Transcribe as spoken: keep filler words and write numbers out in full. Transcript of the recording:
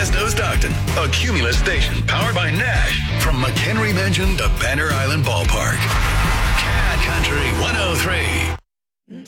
Fresno Stockton, a Cumulus station powered by Nash. From McHenry Mansion to Banner Island Ballpark. Cat Country one oh three.